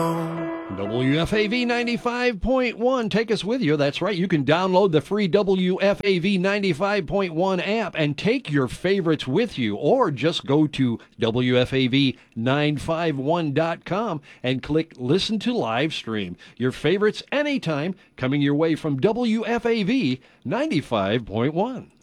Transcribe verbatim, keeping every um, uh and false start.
W F A V ninety-five point one. Take us with you. That's right. You can download the free W F A V ninety-five point one app and take your favorites with you, or just go to W F A V nine five one dot com and click Listen to Live Stream. Your favorites anytime coming your way from W F A V ninety-five point one.